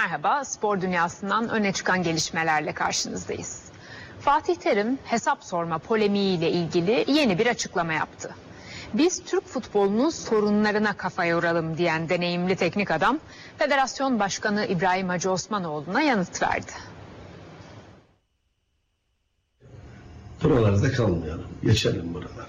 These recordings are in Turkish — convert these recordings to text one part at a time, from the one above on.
Merhaba, spor dünyasından öne çıkan gelişmelerle karşınızdayız. Fatih Terim hesap sorma polemiğiyle ilgili yeni bir açıklama yaptı. Biz Türk futbolunun sorunlarına kafa yoralım diyen deneyimli teknik adam, Federasyon Başkanı İbrahim Hacı Osmanoğlu'na yanıt verdi. Buralarda kalmayalım, geçelim buralara.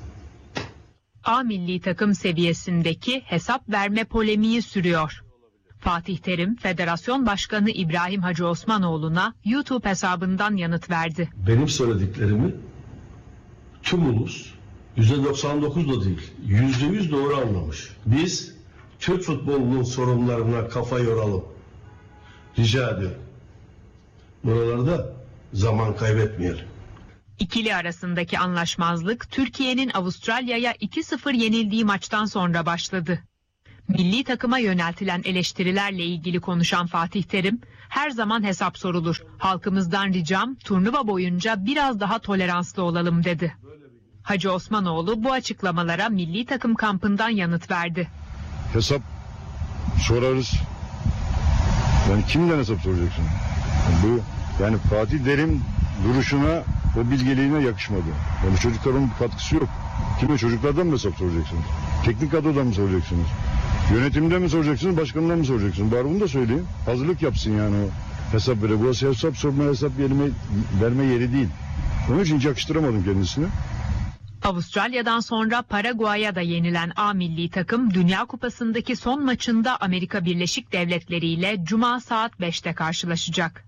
A milli takım seviyesindeki hesap verme polemiği sürüyor. Fatih Terim, Federasyon Başkanı İbrahim Hacı Osmanoğlu'na YouTube hesabından yanıt verdi. Benim söylediklerimi tüm ulus %99 da değil, %100 doğru anlamış. Biz Türk futbolunun sorunlarına kafa yoralım. Rica ediyorum. Buralarda zaman kaybetmeyelim. İkili arasındaki anlaşmazlık Türkiye'nin Avustralya'ya 2-0 yenildiği maçtan sonra başladı. Milli takıma yöneltilen eleştirilerle ilgili konuşan Fatih Terim, her zaman hesap sorulur. Halkımızdan ricam turnuva boyunca biraz daha toleranslı olalım dedi. Hacı Osmanoğlu bu açıklamalara milli takım kampından yanıt verdi. Hesap sorarız. Yani kimden hesap soracaksın? Yani Fatih Terim duruşuna, o bilgeliğine yakışmadı. Yani çocukların katkısı yok. Kime, çocuklardan mı hesap soracaksınız? Teknik kadrodan mı soracaksınız? Yönetimden mi soracaksınız, başkanından mı soracaksınız? Bari bunu da söyleyeyim. Hazırlık yapsın yani o hesap böyle. Burası hesap sorma, hesap verme yeri değil. Onun için hiç yakıştıramadım kendisine. Avustralya'dan sonra Paraguay'a da yenilen A milli takım Dünya Kupası'ndaki son maçında Amerika Birleşik Devletleri ile Cuma saat 5'te karşılaşacak.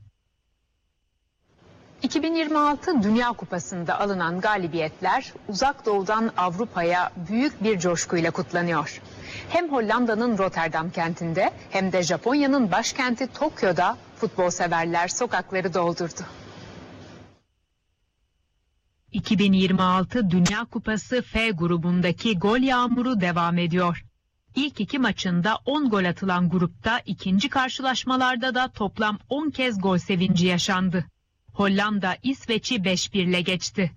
2026 Dünya Kupası'nda alınan galibiyetler Uzak Doğu'dan Avrupa'ya büyük bir coşkuyla kutlanıyor. Hem Hollanda'nın Rotterdam kentinde hem de Japonya'nın başkenti Tokyo'da futbol severler sokakları doldurdu. 2026 Dünya Kupası F grubundaki gol yağmuru devam ediyor. İlk iki maçında 10 gol atılan grupta ikinci karşılaşmalarda da toplam 10 kez gol sevinci yaşandı. Hollanda İsveç'i 5-1 ile geçti.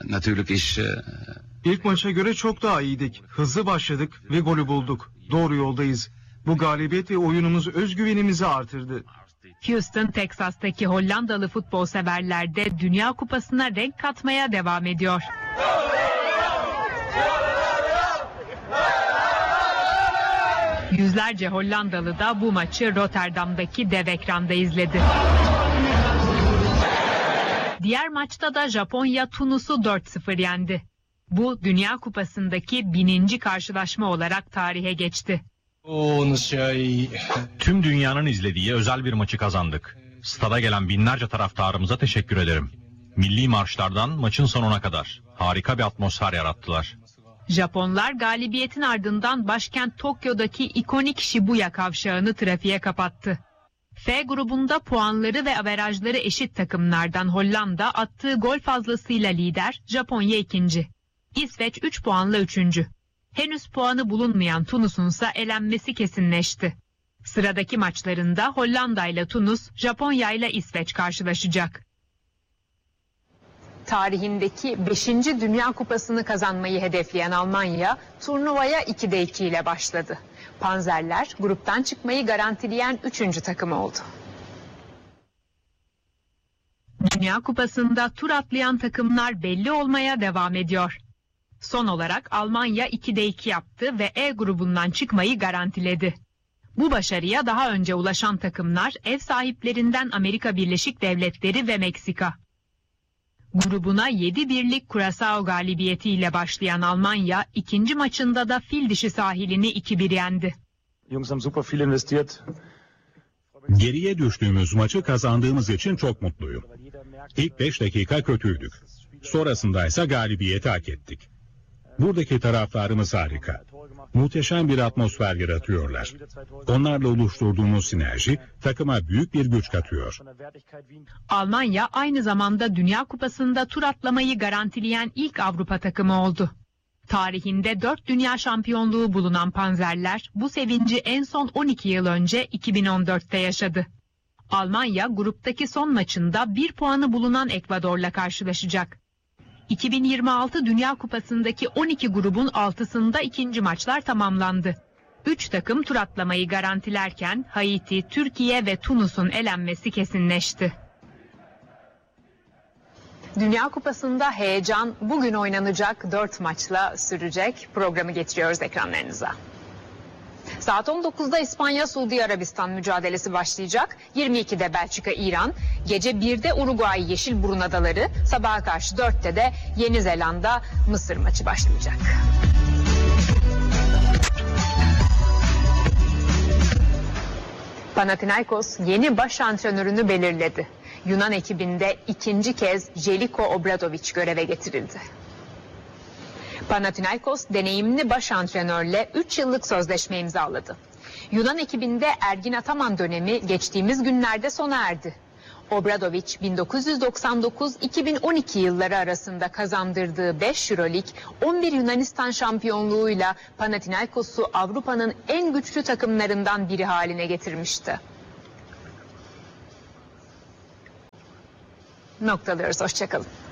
İlk maça göre çok daha iyiydik. Hızlı başladık ve golü bulduk. Doğru yoldayız. Bu galibiyet ve oyunumuz özgüvenimizi artırdı. Houston, Teksas'taki Hollandalı futbol severler de Dünya Kupası'na renk katmaya devam ediyor. Yüzlerce Hollandalı da bu maçı Rotterdam'daki dev ekranda izledi. Diğer maçta da Japonya Tunus'u 4-0 yendi. Bu Dünya Kupası'ndaki 1000. karşılaşma olarak tarihe geçti. Tüm dünyanın izlediği özel bir maçı kazandık. Stada gelen binlerce taraftarımıza teşekkür ederim. Milli marşlardan maçın sonuna kadar harika bir atmosfer yarattılar. Japonlar galibiyetin ardından başkent Tokyo'daki ikonik Shibuya kavşağını trafiğe kapattı. F grubunda puanları ve averajları eşit takımlardan Hollanda attığı gol fazlasıyla lider, Japonya ikinci. İsveç 3 puanla üçüncü. Henüz puanı bulunmayan Tunus'un ise elenmesi kesinleşti. Sıradaki maçlarında Hollanda ile Tunus, Japonya ile İsveç karşılaşacak. Tarihindeki 5. Dünya Kupası'nı kazanmayı hedefleyen Almanya, turnuvaya 2'de 2 ile başladı. Panzerler gruptan çıkmayı garantileyen 3. takım oldu. Dünya Kupası'nda tur atlayan takımlar belli olmaya devam ediyor. Son olarak Almanya 2'de 2 yaptı ve E grubundan çıkmayı garantiledi. Bu başarıya daha önce ulaşan takımlar ev sahiplerinden Amerika Birleşik Devletleri ve Meksika. Grubuna 7-1'lik Curaçao galibiyetiyle başlayan Almanya ikinci maçında da fil dişi sahilini 2-1 yendi. Geriye düştüğümüz maçı kazandığımız için çok mutluyum. İlk 5 dakika kötüydük. Sonrasında ise galibiyeti hak ettik. Buradaki taraftarımız harika. Muhteşem bir atmosfer yaratıyorlar. Onlarla oluşturduğumuz sinerji takıma büyük bir güç katıyor. Almanya aynı zamanda Dünya Kupası'nda tur atlamayı garantileyen ilk Avrupa takımı oldu. Tarihinde 4 dünya şampiyonluğu bulunan Panzerler bu sevinci en son 12 yıl önce 2014'te yaşadı. Almanya gruptaki son maçında 1 puanı bulunan Ekvador'la karşılaşacak. 2026 Dünya Kupası'ndaki 12 grubun 6'sında ikinci maçlar tamamlandı. 3 takım tur atlamayı garantilerken Haiti, Türkiye ve Tunus'un elenmesi kesinleşti. Dünya Kupası'nda heyecan bugün oynanacak 4 maçla sürecek. Programı getiriyoruz ekranlarınıza. Saat 19'da İspanya-Suudi Arabistan mücadelesi başlayacak. 22'de Belçika-İran, gece 1'de Uruguay-Yeşilburun Adaları, sabaha karşı 4'te de Yeni Zelanda-Mısır maçı başlayacak. Panathinaikos yeni baş antrenörünü belirledi. Yunan ekibinde ikinci kez Željko Obradović göreve getirildi. Panathinaikos deneyimli baş antrenörle 3 yıllık sözleşme imzaladı. Yunan ekibinde Ergin Ataman dönemi geçtiğimiz günlerde sona erdi. Obradović 1999-2012 yılları arasında kazandırdığı 5 Euroleague, 11 Yunanistan şampiyonluğuyla Panathinaikos'u Avrupa'nın en güçlü takımlarından biri haline getirmişti. Noktalıyoruz, hoşçakalın.